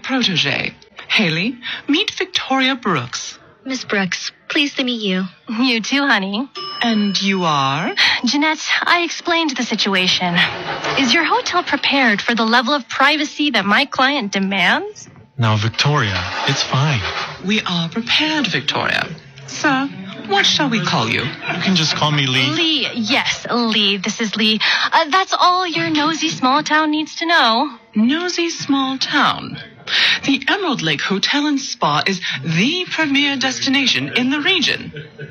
protege. Haley, meet Victoria Brooks. Miss Brooks, pleased to meet you. You too, honey. And you are? Jeanette, I explained the situation. Is your hotel prepared for the level of privacy that my client demands? Now, Victoria, it's fine. We are prepared, Victoria. Sir, what shall we call you? You can just call me Lee. Lee, yes, Lee. This is Lee. That's all your nosy small town needs to know. Nosy small town. The Emerald Lake Hotel and Spa is the premier destination in the region.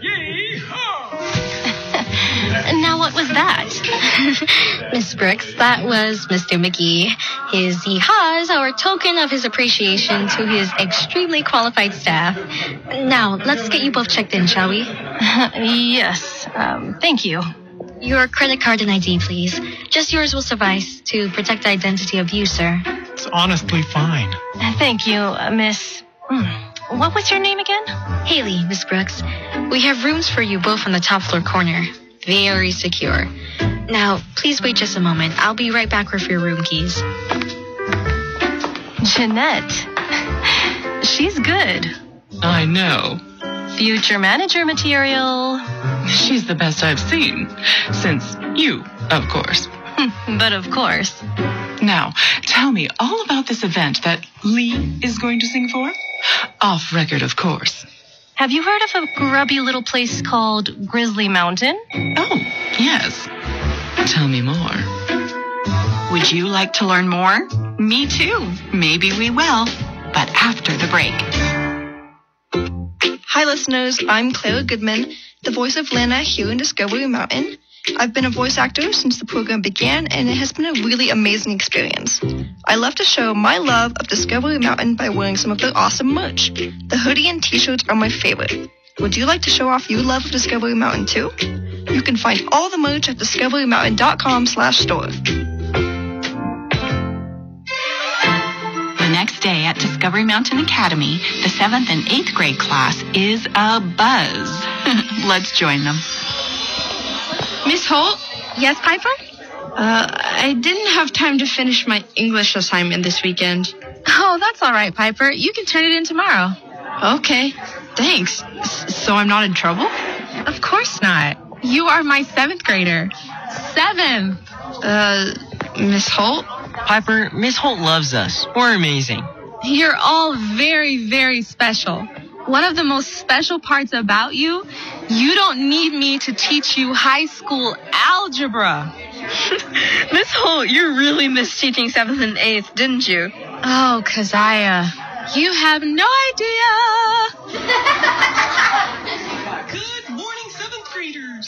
Now, what was that? Miss Brooks, that was Mr. McGee. His yeehaw is our token of his appreciation to his extremely qualified staff. Now, let's get you both checked in, shall we? Yes, thank you. Your credit card and ID, please. Just yours will suffice to protect the identity of you, sir. It's honestly fine. Thank you, Miss... What was your name again? Haley, Miss Brooks. We have rooms for you both on the top floor corner. Very secure. Now, please wait just a moment. I'll be right back with your room keys. Jeanette. She's good. I know. Future manager material. She's the best I've seen. Since you, of course. But of course. Now, tell me all about this event that Lee is going to sing for. Off record, of course. Have you heard of a grubby little place called Grizzly Mountain? Oh, yes. Tell me more. Would you like to learn more? Me too. Maybe we will, but after the break. Hi, listeners. I'm Clara Goodman, the voice of Lana here in Discovery Mountain. I've been a voice actor since the program began, and it has been a really amazing experience. I love to show my love of Discovery Mountain by wearing some of their awesome merch. The hoodie and t-shirts are my favorite. Would you like to show off your love of Discovery Mountain too? You can find all the merch at discoverymountain.com/store. The next day at Discovery Mountain Academy, the 7th and 8th grade class is a buzz. Let's join them. Miss Holt? Yes, Piper? I didn't have time to finish my English assignment this weekend. Oh, that's all right, Piper. You can turn it in tomorrow. Okay, thanks. So I'm not in trouble? Of course not. You are my 7th grader. 7th. Miss Holt? Piper, Miss Holt loves us. We're amazing. You're all very, very special. One of the most special parts about you, you don't need me to teach you high school algebra. Miss Holt, you really missed teaching 7th and 8th, didn't you? Oh, Keziah, you have no idea. Good morning, 7th graders.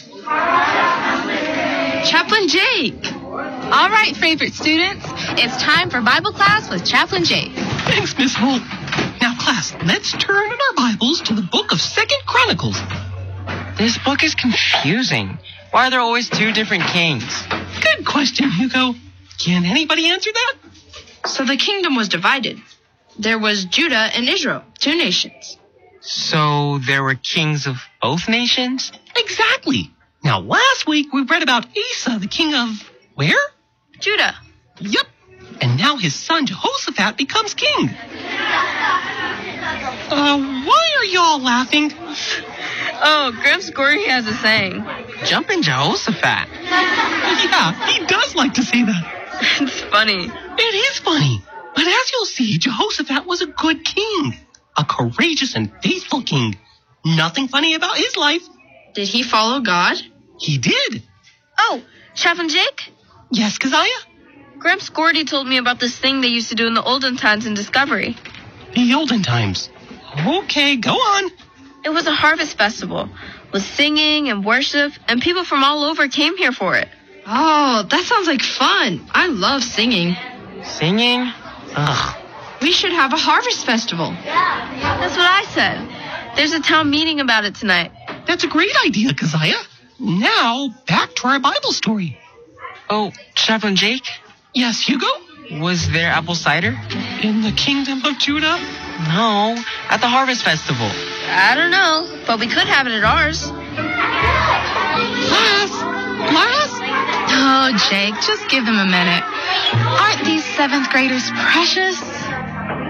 Chaplain Jake. All right, favorite students, it's time for Bible class with Chaplain Jake. Thanks, Miss Holt. Now, class, let's turn in our Bibles to the book of 2nd Chronicles. This book is confusing. Why are there always 2 different kings? Good question, Hugo. Can anybody answer that? So the kingdom was divided. There was Judah and Israel, 2 nations. So there were kings of both nations? Exactly. Now, last week we read about Asa, the king of where? Judah. Yep. And now his son Jehoshaphat becomes king. Why are y'all laughing? Oh, Gramps Gordy has a saying. Jumpin' Jehoshaphat. Yeah, he does like to say that. It's funny. It is funny. But as you'll see, Jehoshaphat was a good king. A courageous and faithful king. Nothing funny about his life. Did he follow God? He did. Oh, Chaplain Jake? Yes, Keziah? Gramps Gordy told me about this thing they used to do in the olden times in Discovery. The olden times. Okay, go on. It was a harvest festival with singing and worship, and people from all over came here for it. Oh, that sounds like fun. I love singing. Singing? Ugh. We should have a harvest festival. Yeah, that's what I said. There's a town meeting about it tonight. That's a great idea, Keziah. Now, back to our Bible story. Oh, Chaplain Jake? Yes, Hugo? Was there apple cider? In the kingdom of Judah? No, at the Harvest Festival. I don't know, but we could have it at ours. Class! Oh, Jake, just give them a minute. Aren't these 7th graders precious?